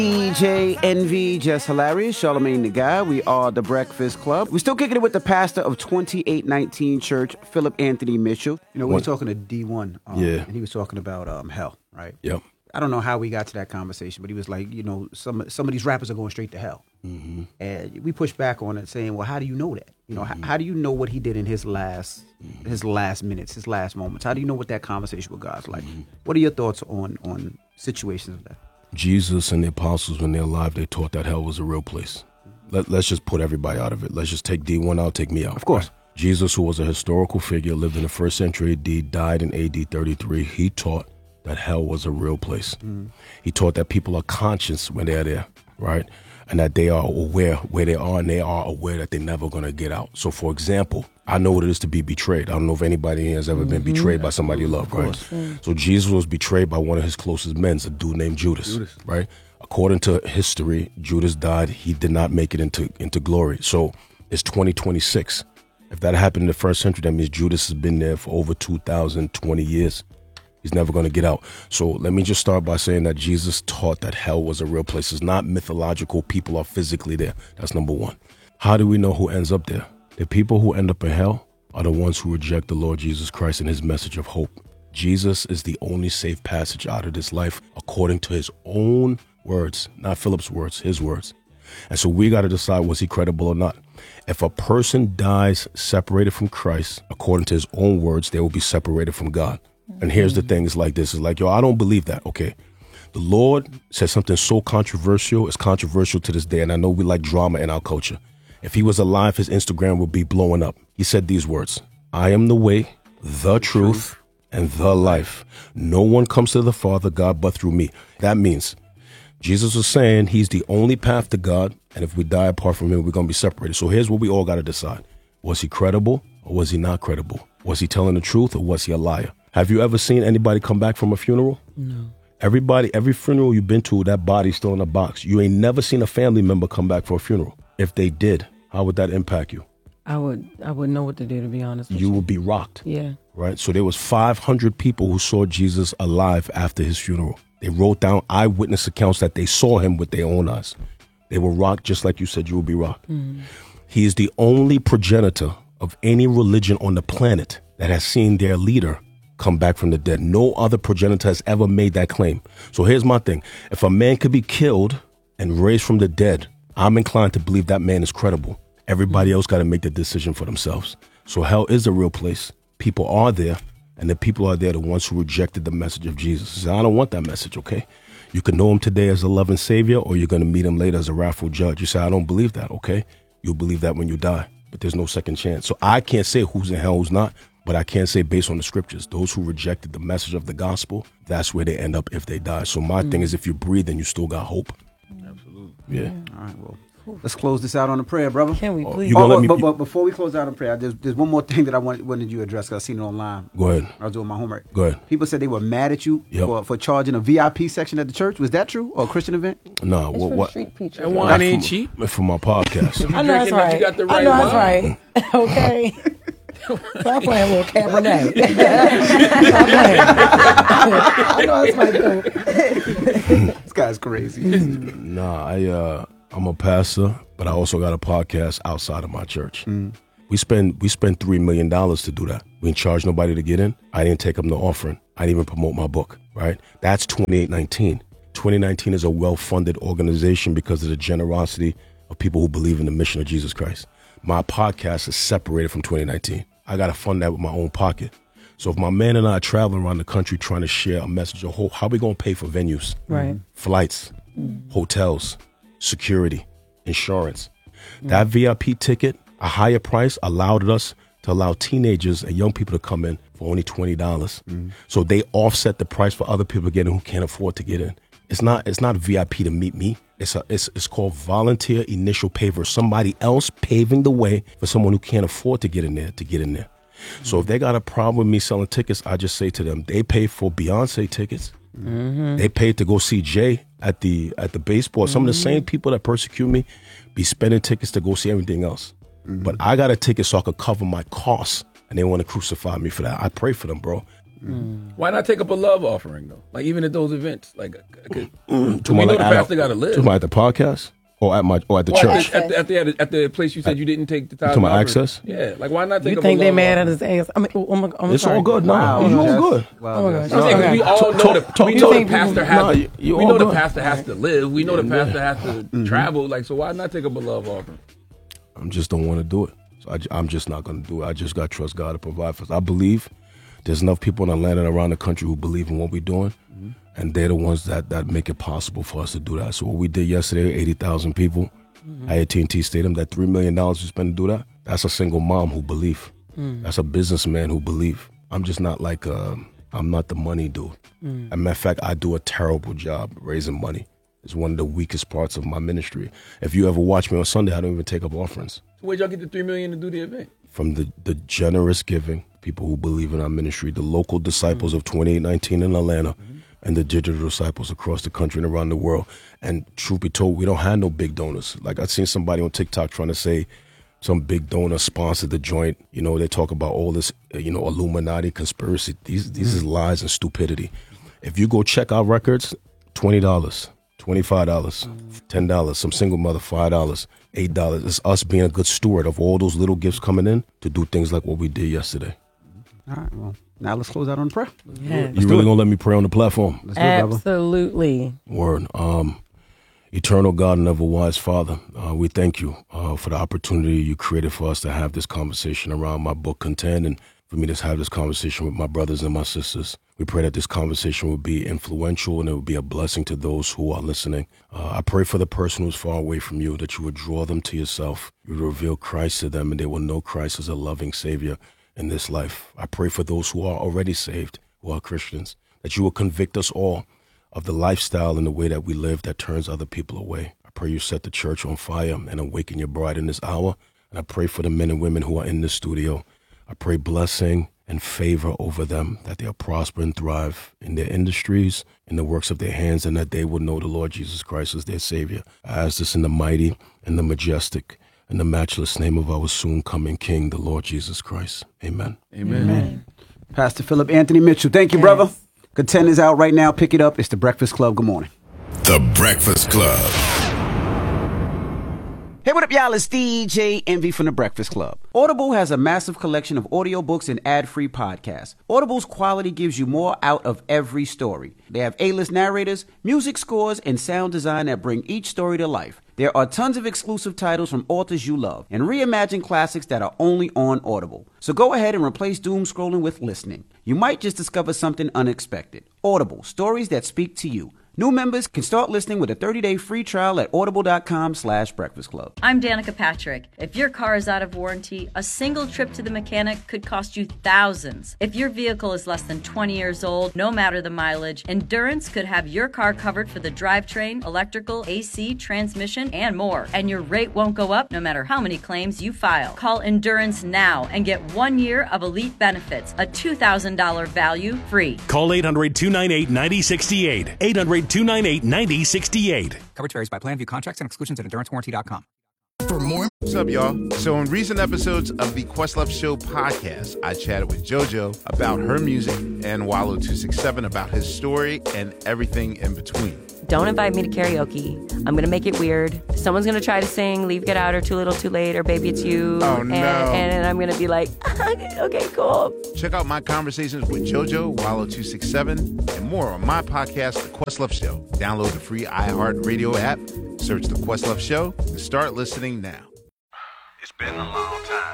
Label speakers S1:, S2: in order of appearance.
S1: DJ Envy, Just Hilarious, Charlamagne the Guy. We are The Breakfast Club. We're still kicking it with the pastor of 2819 Church, Philip Anthony Mitchell. You know, we were talking to D1, and he was talking about hell, right?
S2: Yep.
S1: I don't know how we got to that conversation, but he was like, you know, some of these rappers are going straight to hell. Mm-hmm. And we pushed back on it saying, well, how do you know that? You know, how do you know what he did in his last minutes, his last moments? How do you know what that conversation with God's like? Mm-hmm. What are your thoughts on situations of that?
S2: Jesus and the apostles, when they're alive, they taught that hell was a real place. Let's just put everybody out of it. Let's just take D1 out, take me out.
S1: Of course.
S2: Right? Jesus, who was a historical figure, lived in the 1st century AD, died in AD 33. He taught that hell was a real place. Mm. He taught that people are conscious when they're there, right? And that they are aware where they are, and they are aware that they're never going to get out. So, for example, I know what it is to be betrayed. I don't know if anybody here has ever been betrayed by somebody you love, right? So Jesus was betrayed by one of his closest men, a dude named Judas, right? According to history, Judas died. He did not make it into glory. So it's 2026. If that happened in the 1st century, that means Judas has been there for over 2,020 years. He's never going to get out. So let me just start by saying that Jesus taught that hell was a real place. It's not mythological. People are physically there. That's number one. How do we know who ends up there? The people who end up in hell are the ones who reject the Lord Jesus Christ and his message of hope. Jesus is the only safe passage out of this life according to his own words, not Philip's words, his words. And so we got to decide, was he credible or not? If a person dies separated from Christ, according to his own words, they will be separated from God. And here's the thing, it's like this. It's like, yo, I don't believe that, okay? The Lord said something so controversial, it's controversial to this day, and I know we like drama in our culture. If he was alive, his Instagram would be blowing up. He said these words, I am the way, the truth, and the life. No one comes to the Father, God, but through me. That means Jesus was saying he's the only path to God, and if we die apart from him, we're going to be separated. So here's what we all got to decide. Was he credible or was he not credible? Was he telling the truth or was he a liar? Have you ever seen anybody come back from a funeral?
S3: No.
S2: Every funeral you've been to, that body's still in a box. You ain't never seen a family member come back for a funeral. If they did, how would that impact you?
S3: I wouldn't know what to do, to be honest with
S2: you.
S3: You
S2: would be rocked.
S3: Yeah.
S2: Right? So there was 500 people who saw Jesus alive after his funeral. They wrote down eyewitness accounts that they saw him with their own eyes. They were rocked just like you said you would be rocked. Mm. He is the only progenitor of any religion on the planet that has seen their leader come back from the dead. No other progenitor has ever made that claim. So here's my thing. If a man could be killed and raised from the dead, I'm inclined to believe that man is credible. Everybody else got to make the decision for themselves. So hell is a real place. People are there, and the people are there, the ones who rejected the message of Jesus. So I don't want that message, okay? You can know him today as a loving savior, or you're going to meet him later as a wrathful judge. You say, I don't believe that, okay? You'll believe that when you die, but there's no second chance. So I can't say who's in hell, who's not. But I can say based on the scriptures, those who rejected the message of the gospel, that's where they end up if they die. So my thing is, if you breathe, then you still got hope.
S1: Absolutely.
S2: Yeah.
S1: All right, well, let's close this out on a prayer, brother.
S3: Can we please?
S1: But before we close out on prayer, there's one more thing that I wanted you to address, because I seen it online.
S2: Go ahead.
S1: I was doing my homework.
S2: Go ahead.
S1: People said they were mad at you for charging a VIP section at the church. Was that true? Or a Christian event?
S2: No.
S3: What?
S4: And wine ain't cheap.
S2: For my podcast.
S3: I know that's right.
S4: You got the right
S3: I know that's
S4: wine.
S3: right. Okay. Stop playing with Cabernet. I know that's right, though.
S1: This guy's crazy.
S2: Nah, I'm a pastor, but I also got a podcast outside of my church. Mm. We spend $3 million to do that. We didn't charge nobody to get in. I didn't take up no offering. I didn't even promote my book, right? That's 2819. 2019 is a well-funded organization because of the generosity of people who believe in the mission of Jesus Christ. My podcast is separated from 2019. I got to fund that with my own pocket. So if my man and I are traveling around the country trying to share a message of hope, how are we going to pay for venues?
S3: Right.
S2: Flights, hotels, security, insurance. That VIP ticket, a higher price, allowed us to allow teenagers and young people to come in for only $20. So they offset the price for other people getting who can't afford to get in. It's not VIP to meet me. It's called volunteer initial paver. Somebody else paving the way for someone who can't afford to get in there to get in there. So if they got a problem with me selling tickets, I just say to them, they pay for Beyonce tickets. Mm-hmm. They paid to go see Jay at the baseball. Some of the same people that persecute me be spending tickets to go see everything else. But I got a ticket so I could cover my costs, and they want to crucify me for that. I pray for them, bro.
S4: Why not take up a love offering though? Like even at those events, like we know
S2: like
S4: the pastor got to live.
S2: Talking about at the podcast or at the church?
S4: At the place you said you didn't take the time.
S2: Talking about access?
S4: Yeah, like why not take?
S3: You think they mad at his ass? I mean,
S2: It's all good. No, it's all good.
S3: Oh my gosh.
S4: I'm saying we all know the pastor has.
S2: we
S4: We know the pastor has to live. We know the pastor has to travel. Like, so why not take up a love offering?
S2: I just don't want to do it. So I'm just not going to do it. I just got to trust God to provide for us. I believe there's enough people in Atlanta and around the country who believe in what we're doing, and they're the ones that make it possible for us to do that. So what we did yesterday, 80,000 people at AT&T Stadium, that $3 million we spent to do that, that's a single mom who believe. That's a businessman who believe. I'm just not like, I'm not the money dude. As a matter of fact, I do a terrible job raising money. It's one of the weakest parts of my ministry. If you ever watch me on Sunday, I don't even take up offerings.
S4: So where'd y'all get the $3 million to do the event?
S2: From the generous giving, people who believe in our ministry, the local disciples of 2819 in Atlanta, and the digital disciples across the country and around the world. And truth be told, we don't have no big donors. Like I seen somebody on TikTok trying to say some big donor sponsored the joint. You know, they talk about all this, Illuminati conspiracy. These is lies and stupidity. If you go check our records, $20, $25, $10, some single mother, $5, $8. It's us being a good steward of all those little gifts coming in to do things like what we did yesterday.
S1: All right, well, now let's close out on prayer.
S3: Yes.
S2: You really gonna let me pray on the platform?
S1: Let's do it, brother.
S3: Absolutely.
S2: Word. Eternal God and ever-wise Father, we thank you for the opportunity you created for us to have this conversation around my book, Contend, and for me to have this conversation with my brothers and my sisters. We pray that this conversation will be influential and it will be a blessing to those who are listening. I pray for the person who's far away from you, that you would draw them to yourself. You would reveal Christ to them, and they will know Christ as a loving Savior in this life. I pray for those who are already saved, who are Christians, that you will convict us all of the lifestyle and the way that we live that turns other people away. I pray you set the church on fire and awaken your bride in this hour. And I pray for the men and women who are in this studio. I pray blessing and favor over them, that they'll prosper and thrive in their industries, in the works of their hands, and that they will know the Lord Jesus Christ as their Savior. I ask this in the mighty and the majestic and the matchless name of our soon-coming King, the Lord Jesus Christ. Amen.
S1: Amen. Pastor Philip Anthony Mitchell, thank you, brother. Contend is out right now. Pick it up. It's The Breakfast Club. Good morning.
S5: The Breakfast Club.
S1: Hey, what up, y'all? It's DJ Envy from The Breakfast Club. Audible has a massive collection of audiobooks and ad-free podcasts. Audible's quality gives you more out of every story. They have A-list narrators, music scores, and sound design that bring each story to life. There are tons of exclusive titles from authors you love and reimagined classics that are only on Audible. So go ahead and replace doom scrolling with listening. You might just discover something unexpected. Audible, stories that speak to you. New members can start listening with a 30-day free trial at audible.com/breakfast club.
S6: I'm Danica Patrick. If your car is out of warranty, a single trip to the mechanic could cost you thousands. If your vehicle is less than 20 years old, no matter the mileage, Endurance could have your car covered for the drivetrain, electrical, AC, transmission, and more. And your rate won't go up no matter how many claims you file. Call Endurance now and get 1 year of elite benefits, a $2,000 value free.
S7: Call 800-298-9068. 800-298-9068.
S8: Coverage varies by plan. View contracts and exclusions at endurancewarranty.com.
S5: For more. What's up, y'all? So in recent episodes of the Questlove Show podcast, I chatted with JoJo about her music and Wallo267 about his story and everything in between.
S9: Don't invite me to karaoke. I'm going to make it weird. Someone's going to try to sing Leave, Get Out, or Too Little, Too Late, or Baby It's You.
S5: Oh, no.
S9: And I'm going to be like, okay, cool.
S5: Check out my conversations with JoJo, Wallo267, and more on my podcast, The Questlove Show. Download the free iHeartRadio app, search The Questlove Show, and start listening now.
S10: It's been a long time.